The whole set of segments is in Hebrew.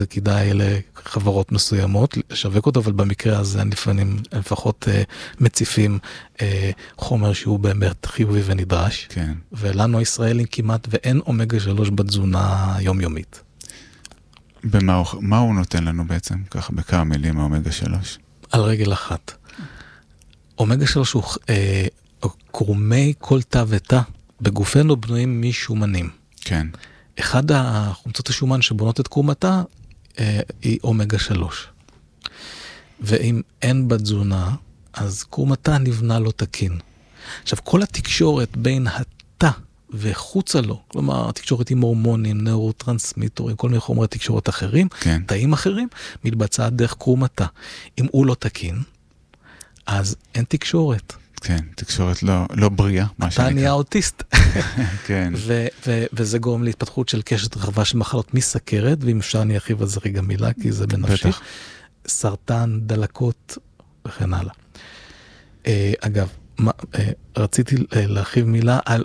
זה כדאי לחברות מסוימות לשווק אותו, אבל במקרה הזה לפעמים לפחות מציפים חומר שהוא באמת חיובי ונדרש. כן. ולנו הישראלים כמעט ואין אומגה 3 בתזונה יומיומית. מה הוא נותן לנו בעצם, ככה בכמה מילים האומגה 3? על רגל אחת. אומגה 3 הוא קרומי כל תא ותא בגופנו בנויים משומנים. כן. אחד החומצות השומן שבונות את קרומתה היא אומגה 3. ואם אין בתזונה, אז קרומתה נבנה לא תקין. עכשיו, כל התקשורת בין התא וחוצה לו, כלומר, התקשורת עם הורמונים, נורוטרנסמיטורים, כל מיני חומרי תקשורת אחרים, כן. תאים אחרים, מתבצעת דרך קרומתה. אם הוא לא תקין, אז אין תקשורת. כן, תקשורת לא בריאה, מה שנקרא. אתה נהיה אוטיסט. כן. וזה גורם להתפתחות של קשת רחבה של מחלות מסכרת, ואם אפשר אני ארחיב על זה רגע מילה, כי זה בנפשי. בטח. סרטן, דלקות וכן הלאה. אגב, רציתי להרחיב מילה על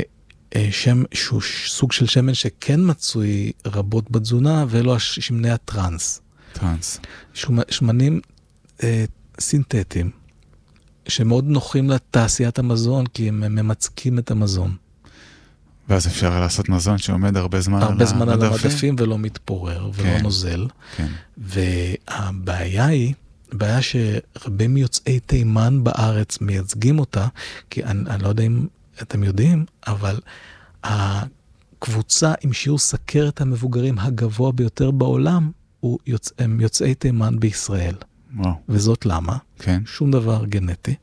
סוג של שמן שכן מצוי רבות בתזונה, ולא שמני הטרנס. טרנס. שמנים סינתטיים. שמאוד נוחים לתעשיית המזון, כי הם ממצקים את המזון. ואז אפשר לעשות מזון שעומד הרבה זמן על המדפים ולא מתפורר ולא נוזל. כן. והבעיה היא, בעיה שרבים מיוצאי תימן בארץ מייצגים אותה, כי אני לא יודע אם אתם יודעים, אבל הקבוצה עם שיעור סכרת המבוגרים הגבוה ביותר בעולם, הם יוצאי תימן בישראל. וואו. וזאת למה? כן. שום דבר גנטי.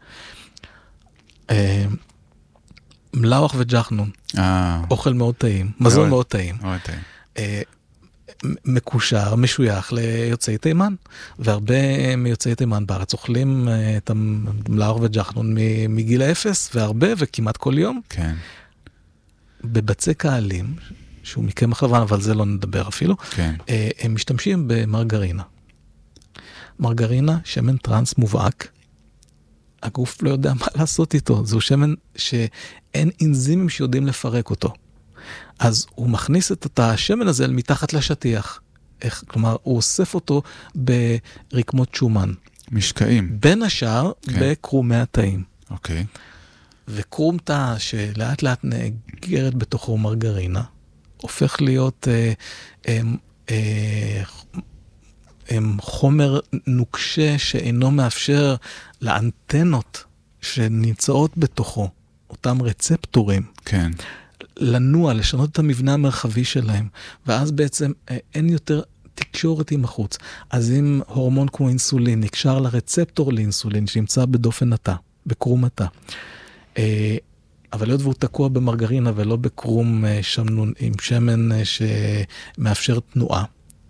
מלאוח וג'חנון. אוכל מאוד טעים. מזון מאוד טעים. מאוד טעים. מקושר, משוייך ליוצאי תימן. והרבה מיוצאי תימן בארץ אוכלים את המלאוח וג'חנון מגיל 0, והרבה וכמעט כל יום. כן. בבצק העלים, שהוא מקמח לבן, אבל זה לא נדבר אפילו, כן. הם משתמשים במרגרינה. מרגרינה, שמן טרנס מובהק, הגוף לא יודע מה לעשות איתו, זהו שמן שאין אנזימים שיודעים לפרק אותו. אז הוא מכניס את השמן הזה מתחת לשטיח. כלומר, הוא אוסף אותו ברקמות שומן. משקעים. בין השאר, בקרומי התאים. אוקיי. וקרום תא שלאט לאט נאגרת בתוכו מרגרינה, הופך להיות חומר נוקשה שאינו מאפשר לאנטנות שנמצאות בתוכו, אותם רצפטורים, כן. לנוע, לשנות את המבנה המרחבי שלהם, ואז בעצם אין יותר תקשורת עם החוץ. אז אם הורמון כמו אינסולין נקשר לרצפטור לאינסולין שנמצא בדופן התא, בקרום התא, אבל להיות והוא תקוע במרגרינה ולא בקרום שמנון עם שמן שמאפשר תנועה,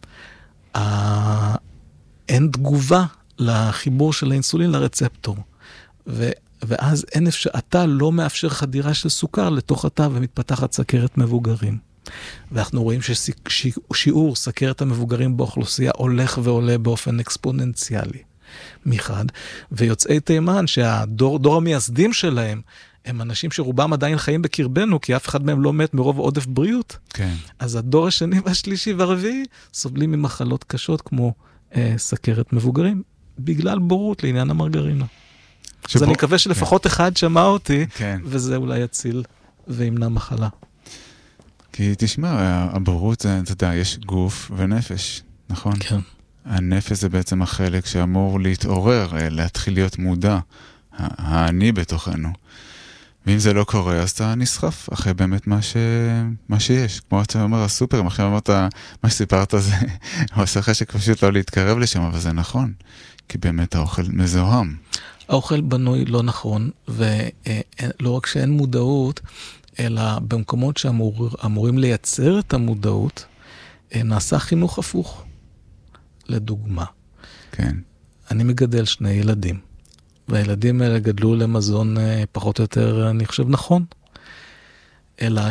אין תגובה לחיבור של האינסולין לרצפטור. ואז אתה לא מאפשר חדירה של סוכר לתוך התא ומתפתחת סכרת מבוגרים. ואנחנו רואים ששיעור סכרת המבוגרים באוכלוסייה הולך ועולה באופן אקספוננציאלי. מחד, ויוצאי תימן שהדור המייסדים שלהם הם אנשים שרובם עדיין חיים בקרבנו, כי אף אחד מהם לא מת מרוב עודף בריאות. כן. אז הדור השני והשלישי והרביעי סובלים ממחלות קשות כמו סכרת מבוגרים, בגלל בורות לעניין המרגרינה. אז אני מקווה שלפחות אחד שמע אותי, וזה אולי יציל וימנע מחלה. כי תשמע, הבורות, אתה יודע, יש גוף ונפש, נכון? כן. הנפש זה בעצם החלק שאמור להתעורר, להתחיל להיות מודע, האני בתוכנו. ואם זה לא קורה, אז אתה נסחף אחרי באמת מה שיש. כמו אתה אומר, הסופר, עכשיו אמרת, מה שסיפרת זה, הוא עושה חשק פשוט לא להתקרב לשם, אבל זה נכון, כי באמת האוכל מזוהם. האוכל בנוי לא נכון, ולא רק שאין מודעות, אלא במקומות שאמורים לייצר את המודעות, נעשה חינוך הפוך. לדוגמה. כן. אני מגדל 2 ילדים. והילדים האלה גדלו למזון פחות או יותר, אני חושב, נכון. אלא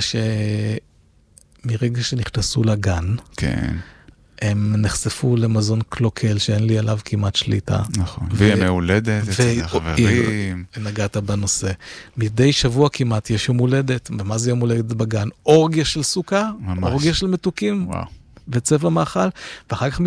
שמרגע שנכנסו לגן, כן. הם נחשפו למזון קלוקל שאין לי עליו כמעט שליטה. נכון. וימי הולדת, אצל החברים. נגעת בנושא. מדי שבוע כמעט יש יום הולדת. ומה זה יום הולדת בגן? אורגיה של סוכר? ממש. אורגיה של מתוקים? וואו. וצבע מאכל, ואחר כך